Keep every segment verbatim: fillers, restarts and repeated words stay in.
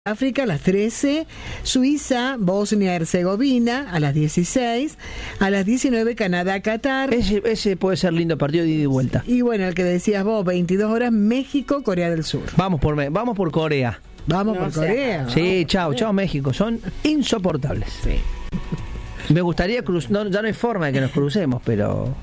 África a las trece, Suiza, Bosnia-Herzegovina a las dieciséis, a las diecinueve Canadá-Qatar. Ese, ese puede ser lindo partido de ida y vuelta. Y bueno, el que decías vos, veintidós horas, México, Corea del Sur. Vamos por, vamos por Corea. Vamos No por sé. Corea. Sí, chao, chao México. Son insoportables. Sí. Me gustaría cruzar, no, ya no hay forma de que nos crucemos, pero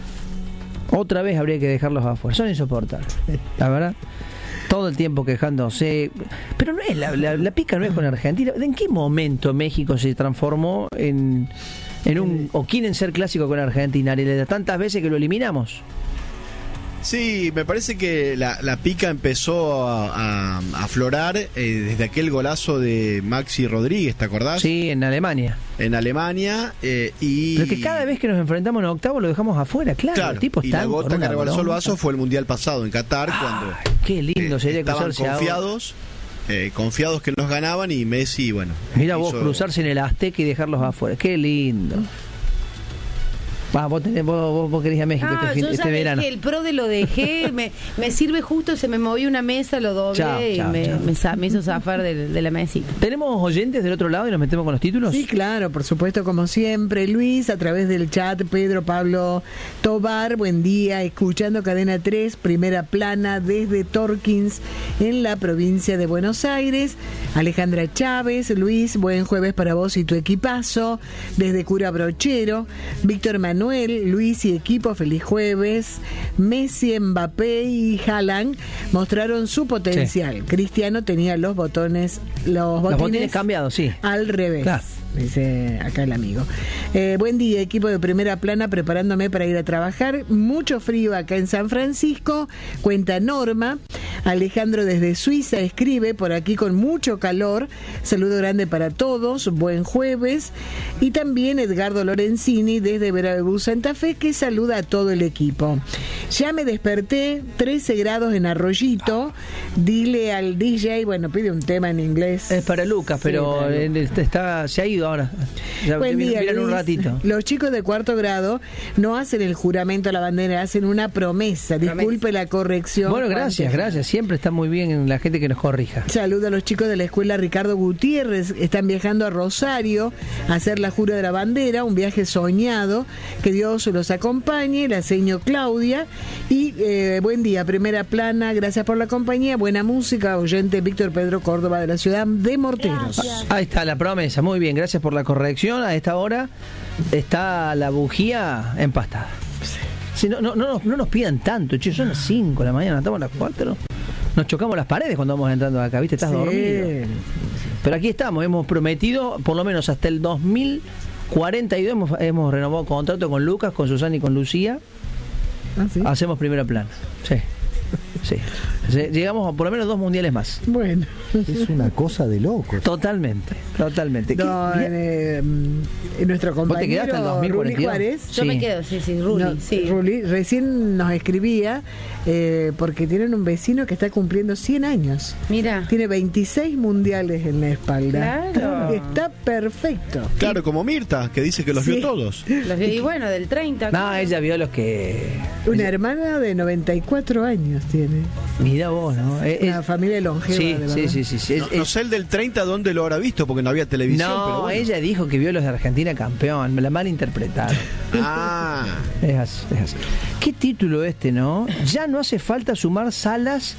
otra vez habría que dejarlos afuera. Son insoportables, la verdad. Todo el tiempo quejándose. Pero no es la, la, la pica no es con Argentina. ¿En qué momento México se transformó en, en un o quieren ser clásico con Argentina? ¿De tantas veces que lo eliminamos? Sí, me parece que la, la pica empezó a, a, a aflorar eh, desde aquel golazo de Maxi Rodríguez, ¿te acordás? Sí, en Alemania. En Alemania eh, y... Pero que cada vez que nos enfrentamos en octavo lo dejamos afuera, claro. Claro, el tipo y está la gota con que una rebalsó el bronca. vaso fue el Mundial pasado en Qatar, cuando Ay, qué lindo eh, sería estaban cruzarse ahora. confiados, eh, confiados que nos ganaban y Messi, bueno... Mira vos, hizo... cruzarse en el Azteca y dejarlos afuera. Qué lindo. Va, vos, tenés, vos, vos, vos querés ir a México Ah, este, fin, yo este ya verano. dejé el pro de lo dejé, me, me sirve justo, se me movió una mesa, lo doblé Chao, y chao, me, chao. me, sa- me hizo zafar de, de la mesita. ¿Tenemos oyentes del otro lado y nos metemos con los títulos? Sí, claro, por supuesto, como siempre. Luis, a través del chat, Pedro Pablo Tobar, buen día, escuchando Cadena tres, primera plana, desde Torkins, en la provincia de Buenos Aires. Alejandra Chávez, Luis, buen jueves para vos y tu equipazo, desde Cura Brochero. Víctor Manuel, Luis y equipo, feliz jueves. Messi, Mbappé y Haaland mostraron su potencial. Sí. Cristiano tenía los botones, los botines, los botines cambiados, sí. Al revés. Claro. Dice acá el amigo. Eh, buen día, equipo de primera plana, preparándome para ir a trabajar. Mucho frío acá en San Francisco, cuenta Norma. Alejandro desde Suiza escribe, por aquí con mucho calor. Saludo grande para todos, buen jueves. Y también Edgardo Lorenzini desde Veracruz, Santa Fe, que saluda a todo el equipo. Ya me desperté, trece grados en Arroyito. Dile al D J, bueno, pide un tema en inglés. Es para Lucas, pero sí, él está, se ha ido ahora. Ya buen día, miran Luis. Un ratito. Los chicos de cuarto grado no hacen el juramento a la bandera, hacen una promesa. Disculpe la corrección. Bueno, gracias, Juan. gracias. Siempre está muy bien la gente que nos corrija. Saludo a los chicos de la escuela Ricardo Gutiérrez. Están viajando a Rosario a hacer la jura de la bandera, un viaje soñado. Que Dios los acompañe. La seño Claudia. Y eh, buen día, primera plana. Gracias por la compañía. Buena música. Oyente Víctor Pedro Córdoba de la ciudad de Morteros. Gracias. Ahí está la promesa. Muy bien, gracias por la corrección. A esta hora está la bujía empastada. Si no, no, no, no nos pidan tanto, che, son las cinco de la mañana, estamos a las cuatro. Nos chocamos las paredes cuando vamos entrando acá, ¿viste? Estás Sí. dormido. Pero aquí estamos, hemos prometido, por lo menos hasta el dos mil cuarenta y dos, hemos, hemos renovado contrato con Lucas, con Susana y con Lucía. ¿Ah, sí? Hacemos primera plana. Sí. Sí. Llegamos a por lo menos dos mundiales más. Bueno. Es una cosa de loco. Totalmente, totalmente. No, ¿Qué- eh, eh, nuestro ¿Vos te quedaste compañero en dos mil cuarenta y Ruli dos? Juárez. Yo Sí. me quedo, sí, sí, Ruli, No, sí. Ruli recién nos escribía eh, porque tienen un vecino que está cumpliendo cien años. Mira. Tiene veintiséis mundiales en la espalda. Claro. Está perfecto. Claro, como Mirta, que dice que los Sí. vio todos. Los vi- y bueno, del treinta. No, claro. ella vio los que... Una hermana de noventa y cuatro años tiene. Mira vos, ¿no? Es- Una familia longeva. sí, de verdad. sí, sí, sí, sí. Es- No, no es- sé el del treinta dónde lo habrá visto, porque no había televisión. no, pero bueno. ella dijo que vio los de Argentina campeón, me la malinterpretaron. Ah, Es así, es así. ¿Qué título este, no? Ya no hace falta sumar salas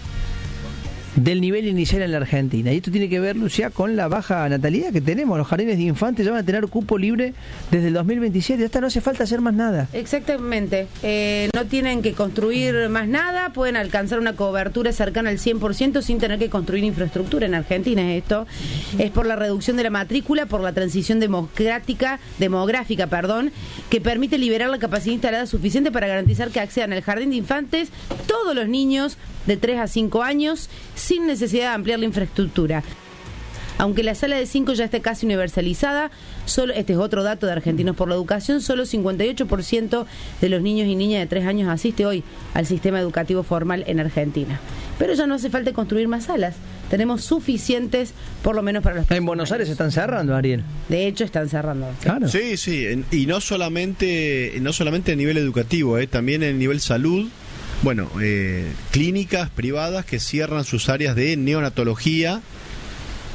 del nivel inicial en la Argentina. Y esto tiene que ver, Lucía, con la baja natalidad que tenemos. Los jardines de infantes ya van a tener cupo libre desde el dos mil veintisiete. Hasta no hace falta hacer más nada. Exactamente. Eh, no tienen que construir más nada, pueden alcanzar una cobertura cercana al cien por ciento sin tener que construir infraestructura. En Argentina es esto. Es por la reducción de la matrícula, por la transición democrática, demográfica, perdón, que permite liberar la capacidad instalada suficiente para garantizar que accedan al jardín de infantes todos los niños de tres a cinco años sin necesidad de ampliar la infraestructura. Aunque la sala de cinco ya esté casi universalizada, solo, este es otro dato de Argentinos por la Educación, solo cincuenta y ocho por ciento de los niños y niñas de tres años asiste hoy al sistema educativo formal en Argentina. Pero ya no hace falta construir más salas. Tenemos suficientes, por lo menos para los... En Buenos Aires se están cerrando, Ariel. De hecho, están cerrando. Claro. sí, sí. en- Y no solamente, no solamente a nivel educativo, eh, también a nivel salud. Bueno, eh, clínicas privadas que cierran sus áreas de neonatología